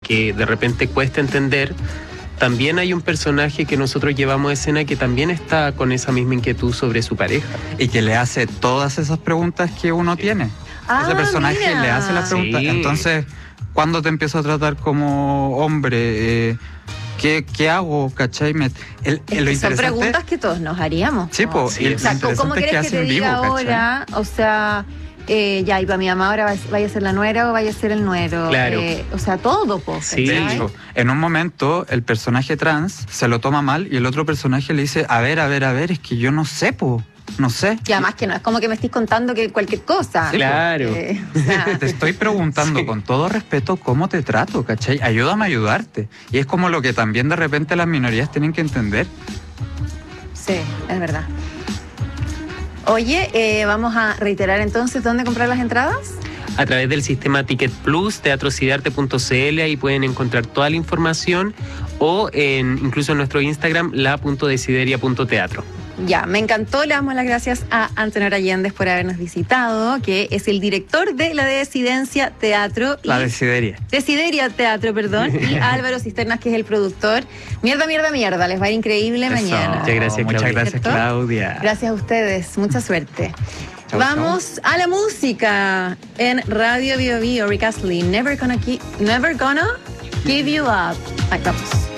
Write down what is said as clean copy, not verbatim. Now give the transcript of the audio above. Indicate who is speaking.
Speaker 1: que de repente cuesta entender, también hay un personaje que nosotros llevamos a escena que también está con esa misma inquietud sobre su pareja.
Speaker 2: Y que le hace todas esas preguntas que uno tiene. Ese personaje
Speaker 3: mira.
Speaker 2: le hace las preguntas.
Speaker 1: Sí.
Speaker 2: Entonces, ¿cuándo te empiezo a tratar como hombre? ¿Qué hago? ¿Cachai? Lo
Speaker 3: Son
Speaker 2: interesante,
Speaker 3: preguntas que todos nos haríamos.
Speaker 2: Sí,
Speaker 3: ¿no?
Speaker 2: po, y
Speaker 3: O sea,
Speaker 2: lo
Speaker 3: ¿cómo
Speaker 2: interesante es que
Speaker 3: quieres que
Speaker 2: hacen
Speaker 3: te diga
Speaker 2: vivo,
Speaker 3: ahora? O sea, ya, y para mi mamá ahora vaya a ser la nuera o vaya a ser el nuero.
Speaker 1: Claro.
Speaker 3: O sea, todo, po.
Speaker 1: Sí.
Speaker 2: De
Speaker 3: ¿cachai?
Speaker 2: hecho, en un momento el personaje trans se lo toma mal y el otro personaje le dice, a ver, es que yo no sé, po, no sé.
Speaker 3: Y además que no es como que me estés contando que cualquier cosa.
Speaker 2: Sí,
Speaker 1: Claro.
Speaker 3: O sea,
Speaker 2: Te estoy preguntando
Speaker 1: Sí.
Speaker 2: con todo respeto cómo te trato, ¿cachai? Ayúdame a ayudarte. Y es como lo que también de repente las minorías tienen que entender.
Speaker 3: sí, es verdad. Oye, vamos a reiterar entonces dónde comprar las entradas.
Speaker 1: A través del sistema Ticket Plus, teatrosidarte.cl, ahí pueden encontrar toda la información, o incluso en nuestro Instagram, la.desideria.teatro.
Speaker 3: Ya, me encantó. Le damos las gracias a Antenor Allende por habernos visitado, que es el director de la Desidencia Teatro.
Speaker 2: La Desideria.
Speaker 3: Desideria Teatro, perdón. Y Álvaro Cisternas, que es el productor. Mierda. Les va a ir increíble
Speaker 2: Eso.
Speaker 3: mañana.
Speaker 1: Muchas gracias,
Speaker 2: Muchas
Speaker 1: Claudia.
Speaker 2: gracias,
Speaker 3: ¿Cierto?
Speaker 2: Claudia.
Speaker 3: Gracias a ustedes. Mucha suerte.
Speaker 2: Chau,
Speaker 3: Vamos a la música en Radio Bio Bio. Rick Astley, Never Gonna Give You Up. Ahí vamos.